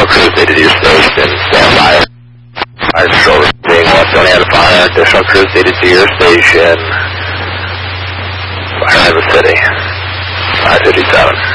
Additional crews needed to your station. Stand by. Fire control receiving 120 additional crews needed to your station. Fire in the city. 557.